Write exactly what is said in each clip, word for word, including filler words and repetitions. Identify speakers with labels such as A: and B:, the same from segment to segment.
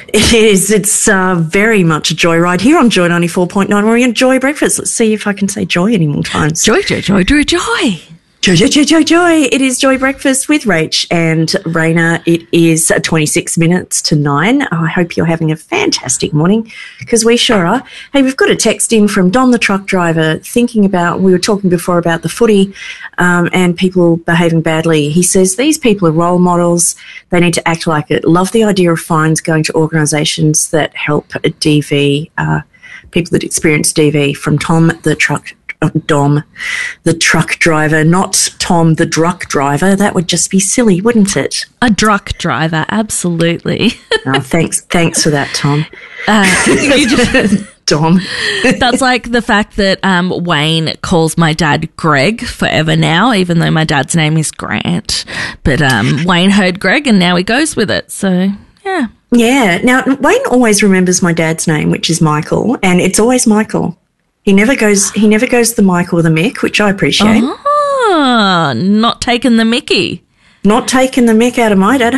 A: It is. It's uh, very much a joyride here on Joy ninety-four point nine. We're Enjoy Breakfast. Let's see if I can say joy any more times.
B: Joy, joy, joy, joy, joy.
A: Joy, joy, joy, joy, joy. It is Joy Breakfast with Rach and Raina. It is twenty-six minutes to nine. I hope you're having a fantastic morning because we sure are. Hey, we've got a text in from Don the truck driver thinking about, we were talking before about the footy um, and people behaving badly. He says these people are role models. They need to act like it. Love the idea of fines going to organisations that help D V, uh, people that experience D V, from Tom the truck Dom, the truck driver, not Tom, the druck driver. That would just be silly, wouldn't it?
B: A druck driver, absolutely.
A: Oh, thanks, thanks for that, Tom.
B: Uh, you just,
A: Dom.
B: That's like the fact that um, Wayne calls my dad Greg forever now, even though my dad's name is Grant. But um, Wayne heard Greg and now he goes with it. So, yeah.
A: Yeah. Now, Wayne always remembers my dad's name, which is Michael, and it's always Michael. He never goes. He never goes the Mike or the Mick, which I appreciate.
B: Oh, not taking the Mickey.
A: Not taking the Mick out of my dad.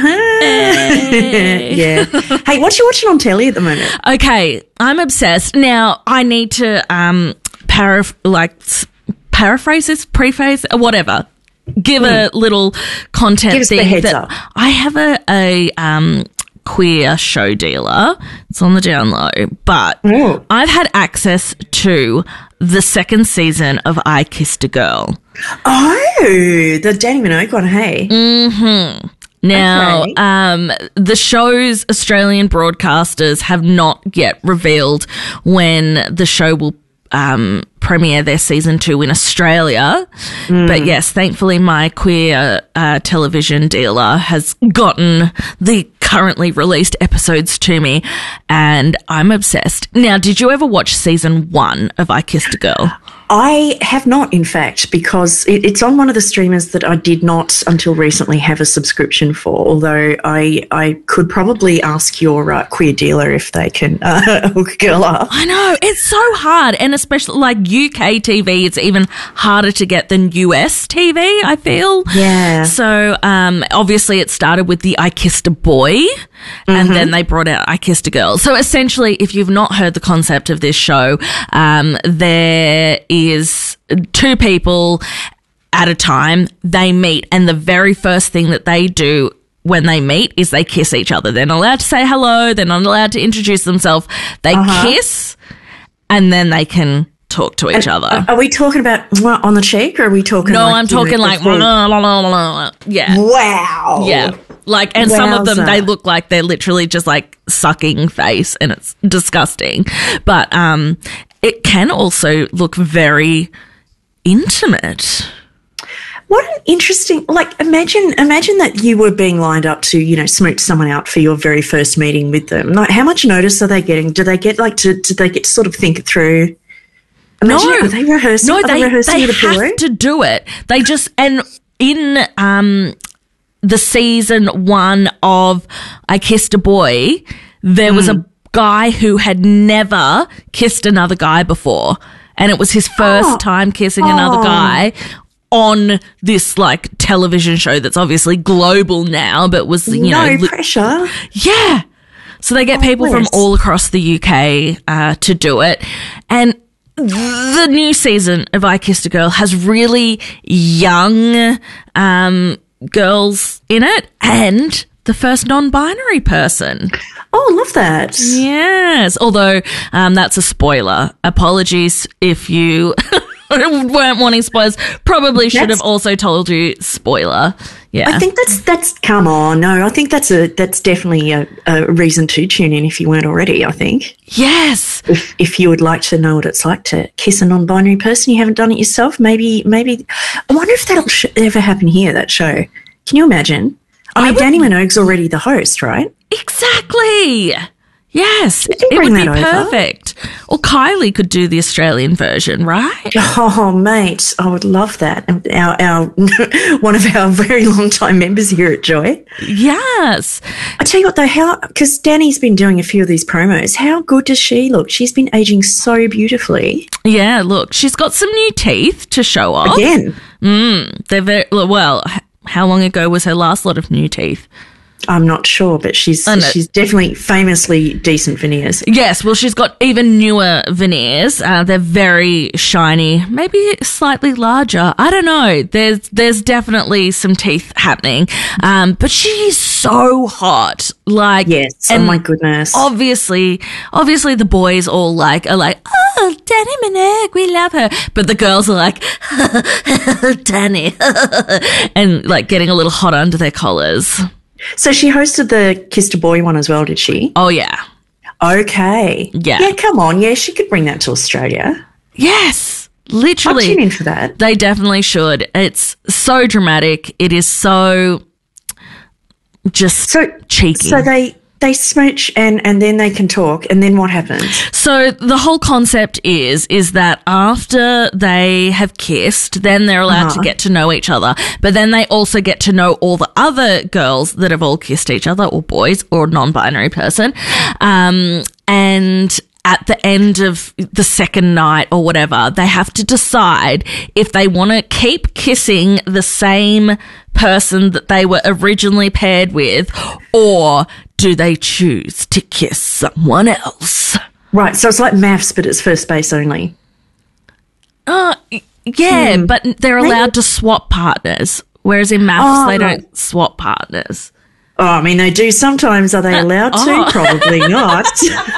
A: Hey. Yeah. Hey, what you watching on telly at the moment?
B: Okay, I'm obsessed. Now I need to um para like paraphrase this, preface, whatever. Give mm. a little content
A: Give us
B: thing.
A: the heads
B: that
A: up.
B: I have a a um. queer show dealer. It's on the down low, but
A: Ooh.
B: I've had access to the second season of I Kissed a Girl.
A: Oh, the Danny Minogue one, hey.
B: Mm-hmm. Now,
A: okay.
B: um, the show's Australian broadcasters have not yet revealed when the show will um, premiere their season two in Australia. Mm. But yes, thankfully my queer uh, television dealer has gotten the currently released episodes to me and I'm obsessed. Now, did you ever watch season one of I Kissed a Girl?
A: I have not, in fact, because it, it's on one of the streamers that I did not until recently have a subscription for, although I I could probably ask your uh, queer dealer if they can uh, hook a girl up.
B: I know, it's so hard, and especially like U K T V, it's even harder to get than U S T V, I feel.
A: Yeah.
B: So um, obviously it started with the I Kissed a Boy, mm-hmm. and then they brought out I Kissed a Girl. So essentially, if you've not heard the concept of this show, um, there is two people at a time, they meet, and the very first thing that they do when they meet is they kiss each other. They're not allowed to say hello, they're not allowed to introduce themselves. They uh-huh. kiss, and then they can talk to each
A: and
B: other.
A: Are we talking about what, on the cheek, or are we talking
B: No,
A: like,
B: I'm talking
A: know,
B: like, blah, blah, blah, blah, blah. Yeah.
A: Wow.
B: Yeah. Like, and
A: Wowza.
B: some of them, they look like they're literally just like sucking face, and it's disgusting. But um, it can also look very intimate.
A: What an interesting, like, imagine imagine that you were being lined up to, you know, smooch someone out for your very first meeting with them. Like, how much notice are they getting? Do they get, like, to, do they get to sort of think it through? Imagine,
B: no.
A: Are they rehearsing?
B: No,
A: are
B: they,
A: they rehearsing
B: they
A: with a pillow?
B: have to do it. They just, and in um the season one of I Kissed a Boy, there mm. was a guy who had never kissed another guy before. And it was his first
A: oh.
B: time kissing
A: oh.
B: another guy on this, like, television show that's obviously global now, but was, you
A: no
B: know...
A: No pressure.
B: Yeah. So they get
A: oh,
B: people
A: bless.
B: from all across the U K uh, to do it. And the new season of I Kissed a Girl has really young um, girls in it and the first non-binary person.
A: Oh, love that.
B: Yes. Although um, that's a spoiler. Apologies if you weren't wanting spoilers. Probably should
A: That's-
B: have also told you spoiler. Yeah.
A: I think that's, that's, come on, no, I think that's a, that's definitely a, a reason to tune in if you weren't already, I think.
B: Yes.
A: If, if you would like to know what it's like to kiss a non-binary person, you haven't done it yourself, maybe, maybe, I wonder if that'll sh- ever happen here, that show. Can you imagine? I mean, I would, Danny Minogue's already the host, right?
B: Exactly. Yes, it would be perfect. Or Kylie could do the Australian version, right?
A: Oh, mate, I would love that. Our, our one of our very long time members here at Joy.
B: Yes.
A: I tell you what, though, how because Danny's been doing a few of these promos. How good does she look? She's been aging so beautifully.
B: Yeah, look, she's got some new teeth to show off.
A: Again.
B: Mm, they're very well. How long ago was her last lot of new teeth?
A: I'm not sure, but she's she's definitely famously decent veneers.
B: Yes, well, she's got even newer veneers. Uh, they're very shiny, maybe slightly larger. I don't know. There's there's definitely some teeth happening. Um, but she's so hot. Like,
A: yes, oh my goodness.
B: Obviously, obviously the boys all like are like, oh, Danny Minogue, we love her. But the girls are like, Danny, and like getting a little hot under their collars.
A: So she hosted the Kissed a Boy one as well, did she?
B: Oh, yeah.
A: Okay.
B: Yeah.
A: Yeah, come on. Yeah, she could bring that to Australia.
B: Yes. Literally.
A: I'll tune in for that.
B: They definitely should. It's so dramatic. It is so just
A: so,
B: cheeky.
A: So they... They smooch and, and then they can talk, and then what happens?
B: So the whole concept is is that after they have kissed, then they're allowed uh-huh. to get to know each other. But then they also get to know all the other girls that have all kissed each other, or boys, or non-binary person. Um, and at the end of the second night or whatever, they have to decide if they want to keep kissing the same person that they were originally paired with, or do they choose to kiss someone else?
A: Right, so it's like maths, but it's first base only.
B: Uh, yeah, hmm. but they're allowed Maybe. to swap partners, whereas in maths oh, they
A: right.
B: don't swap partners.
A: Oh, I mean, they do sometimes. Are they allowed uh, oh. to? Probably not.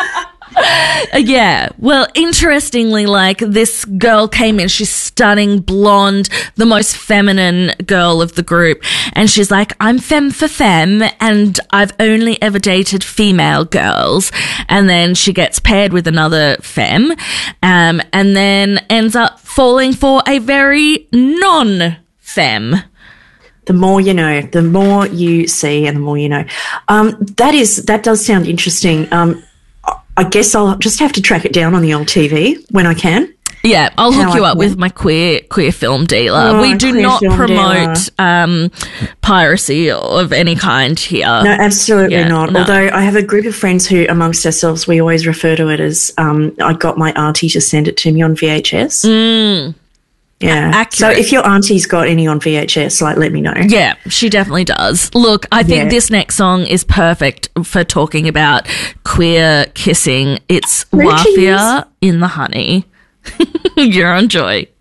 B: Yeah. Well, interestingly, like, this girl came in, she's stunning, blonde, the most feminine girl of the group. And she's like, I'm femme for femme, and I've only ever dated female girls. And then she gets paired with another femme, um, and then ends up falling for a very non-femme.
A: The more you know, the more you see and the more you know. Um, that is, that does sound interesting. Um, I guess I'll just have to track it down on the old T V when I can.
B: Yeah, I'll hook you up with my queer queer film dealer.
A: Oh,
B: we do not promote um, piracy of any kind here.
A: No, absolutely
B: yeah,
A: not.
B: No.
A: Although I have a group of friends who, amongst ourselves, we always refer to it as um, I got my auntie to send it to me on V H S.
B: Mm.
A: Yeah.
B: Accurate.
A: So if your auntie's got any on V H S, like, let me know.
B: Yeah, she definitely does. Look, I think
A: yeah.
B: this next song is perfect for talking about queer kissing. It's
A: Richie's.
B: Wafia in the Honey. You're on Joy.